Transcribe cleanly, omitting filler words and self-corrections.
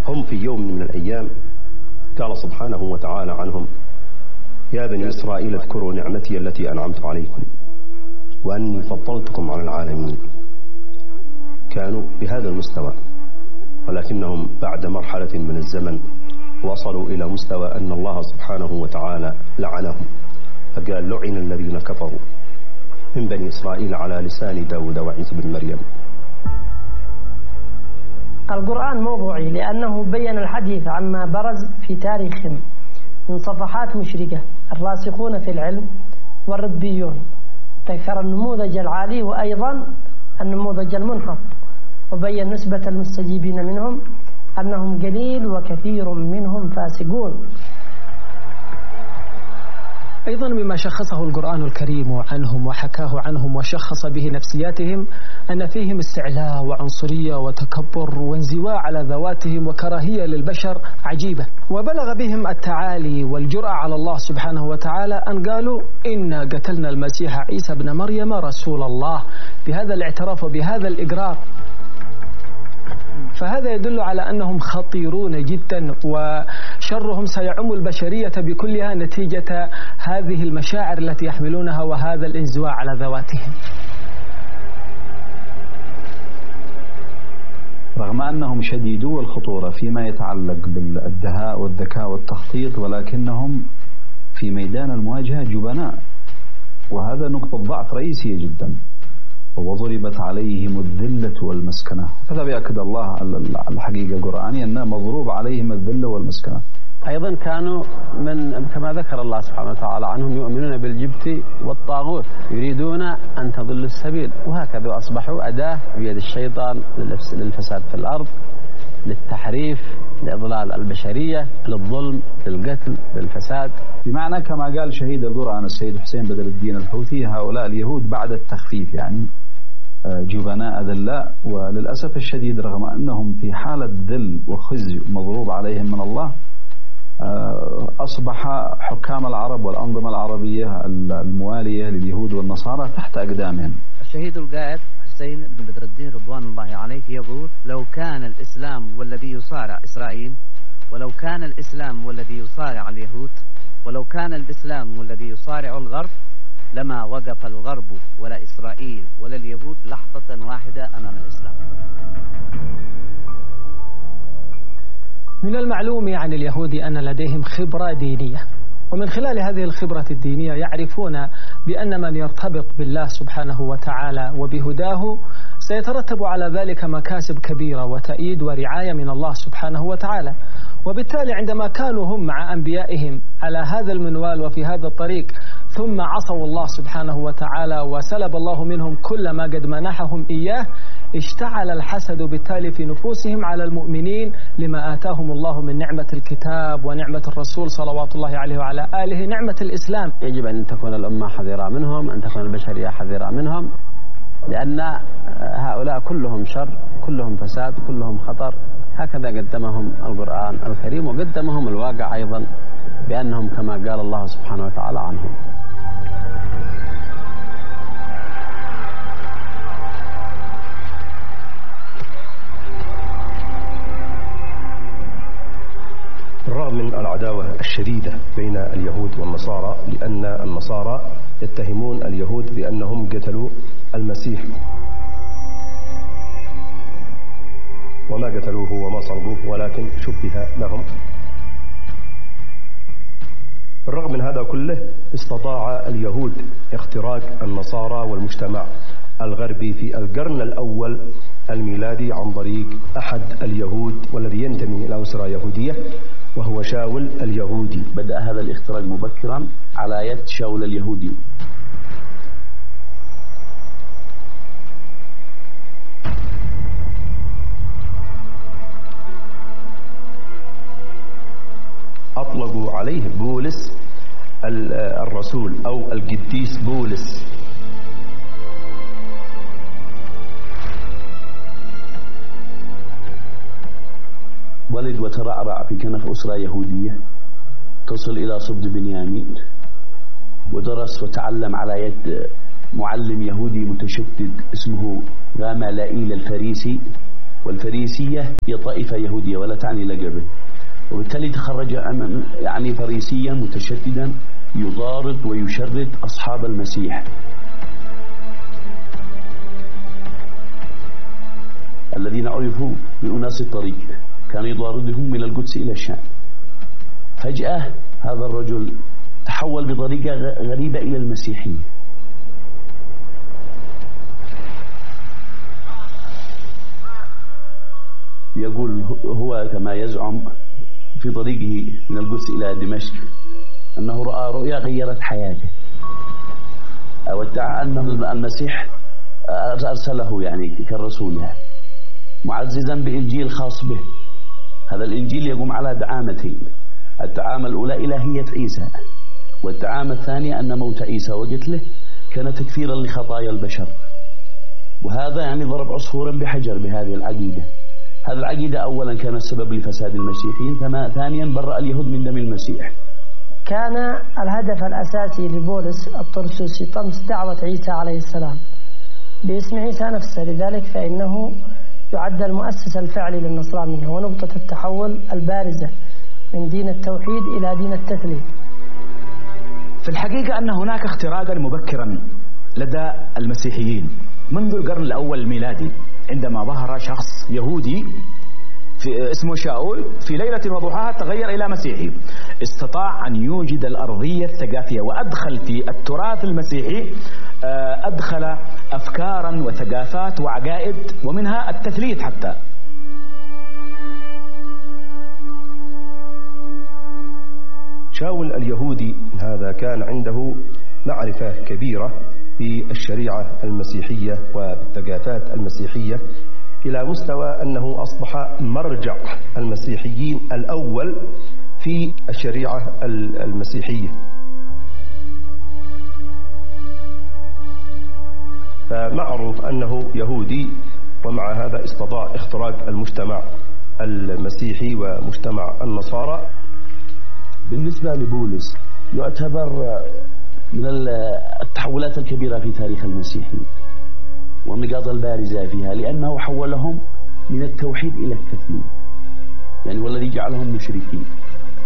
هم في يوم من الأيام قال سبحانه وتعالى عنهم: يا بني إسرائيل اذكروا نعمتي التي أنعمت عليكم وأني فضلتكم على العالمين. كانوا بهذا المستوى، ولكنهم بعد مرحلة من الزمن وصلوا إلى مستوى أن الله سبحانه وتعالى لعنهم، فقال: لعن الذين كفروا من بني إسرائيل على لسان داود وعيسى بن مريم. القرآن موضوعي لأنه بين الحديث عما برز في تاريخهم من صفحات مشرقة. الراسخون في العلم والربيون ذكر النموذج العالي وأيضا النموذج المنخفض، وبين نسبة المستجيبين منهم أنهم قليل وكثير منهم فاسقون. أيضا مما شخصه القرآن الكريم عنهم وحكاه عنهم وشخص به نفسياتهم أن فيهم استعلاء وعنصرية وتكبر وانزواء على ذواتهم وكراهية للبشر عجيبة. وبلغ بهم التعالي والجرأة على الله سبحانه وتعالى أن قالوا: إنا قتلنا المسيح عيسى بن مريم رسول الله، بهذا الاعتراف وبهذا الإقرار. فهذا يدل على أنهم خطيرون جدا، وشرهم سيعم البشرية بكلها نتيجة هذه المشاعر التي يحملونها وهذا الانزواء على ذواتهم. رغم أنهم شديدو الخطورة فيما يتعلق بالدهاء والذكاء والتخطيط، ولكنهم في ميدان المواجهة جبناء، وهذا نقطة ضعف رئيسية جدا. وضربت عليهم الذلة والمسكنة، هذا بيأكد الله الحقيقة القرآنية أنه مضروب عليهم الذلة والمسكنة. أيضا كانوا من كما ذكر الله سبحانه وتعالى عنهم يؤمنون بالجبت والطاغوت، يريدون أن تضلوا السبيل، وهكذا أصبحوا أداة بيد الشيطان للفساد في الأرض، للتحريف، لإضلال البشرية، للظلم، للقتل، للفساد. بمعنى كما قال شهيد القرآن السيد حسين بدر الدين الحوثي: هؤلاء اليهود بعد التخفيف يعني جبناء ذلاء. وللأسف الشديد رغم أنهم في حالة ذل وخزي مضروب عليهم من الله، أصبح حكام العرب والأنظمة العربية الموالية لليهود والنصارى تحت أقدامهم. الشهيد القائد حسين بن بدر الدين رضوان الله عليه يقول: لو كان الإسلام والذي يصارع إسرائيل، ولو كان الإسلام والذي يصارع اليهود، ولو كان الإسلام والذي يصارع الغرب، لما وقف الغرب ولا إسرائيل ولا اليهود لحظة واحدة أمام الإسلام. من المعلوم عن اليهود أن لديهم خبرة دينية، ومن خلال هذه الخبرة الدينية يعرفون بأن من يرتبط بالله سبحانه وتعالى وبهداه سيترتب على ذلك مكاسب كبيرة وتأييد ورعاية من الله سبحانه وتعالى. وبالتالي عندما كانوا هم مع أنبيائهم على هذا المنوال وفي هذا الطريق ثم عصوا الله سبحانه وتعالى وسلب الله منهم كل ما قد منحهم إياه، اشتعل الحسد بالتالي في نفوسهم على المؤمنين لما آتاهم الله من نعمة الكتاب ونعمة الرسول صلوات الله عليه وعلى آله، نعمة الإسلام. يجب أن تكون الأمة حذرة منهم، أن تكون البشرية حذرة منهم، لأن هؤلاء كلهم شر، كلهم فساد، كلهم خطر. هكذا قدمهم القرآن الكريم، وقدمهم الواقع أيضا بأنهم كما قال الله سبحانه وتعالى عنهم. بالرغم من العداوة الشديدة بين اليهود والنصارى، لأن النصارى يتهمون اليهود بأنهم قتلوا المسيح، وما قتلوه وما صلبوه ولكن شبه لهم. بالرغم من هذا كله استطاع اليهود اختراق النصارى والمجتمع الغربي في القرن الأول الميلادي عن طريق أحد اليهود والذي ينتمي إلى أسرة يهودية، وهو شاول اليهودي. بدأ هذا الاختراق مبكرا على يد شاول اليهودي. أطلقوا عليه بولس الرسول أو القديس بولس. ولد وترعرع في كنف أسرة يهودية تصل إلى صبد بنيامين، ودرس وتعلم على يد معلم يهودي متشدد اسمه غامالائيل الفريسي، والفريسية هي طائفة يهودية ولا تعني لقبه، وبالتالي تخرج يعني فريسيا متشددا يضارب ويشرد أصحاب المسيح الذين عرفوا بأناس الطريق، كان يضاردهم من القدس إلى الشام. فجأة هذا الرجل تحول بطريقة غريبة إلى المسيحية، يقول هو كما يزعم في طريقه من القدس إلى دمشق أنه رأى رؤيا غيرت حياته، أو ادعى أن المسيح أرسله يعني كالرسول يعني، معززا بإنجيل خاص به. هذا الإنجيل يقوم على دعامتين، الدعامة الأولى إلهية عيسى، والدعامة الثانية أن موت عيسى وقتله كان تكفيرا لخطايا البشر. وهذا يعني ضرب عصفورا بحجر بهذه العقيدة. هذه العقيدة أولا كان السبب لفساد المسيحيين، ثانيا برأ اليهود من دم المسيح. كان الهدف الأساسي لبولس الطرسوسي طمس دعوة عيسى عليه السلام باسم عيسى نفسه، لذلك فإنه يعد المؤسس الفعلي للنصرانية ونقطة التحول البارزة من دين التوحيد إلى دين التثليث. في الحقيقة أن هناك اختراقا مبكرا لدى المسيحيين منذ القرن الأول الميلادي، عندما ظهر شخص يهودي اسمه شاول في ليلة وضحاها تغير إلى مسيحي، استطاع أن يوجد الأرضية الثقافية وأدخل في التراث المسيحي أدخل أفكارا وثقافات وعقائد ومنها التثليث حتى. شاول اليهودي هذا كان عنده معرفة كبيرة بالشريعة المسيحية وبالثقافات المسيحية، إلى مستوى أنه أصبح مرجع المسيحيين الأول في الشريعة المسيحية. فمعروف أنه يهودي، ومع هذا استطاع اختراق المجتمع المسيحي ومجتمع النصارى. بالنسبة لبولس يعتبر من التحولات الكبيرة في تاريخ المسيحيين والنقاط البارزة فيها، لأنه حولهم من التوحيد إلى التثليث، يعني والذي جعلهم مشركين.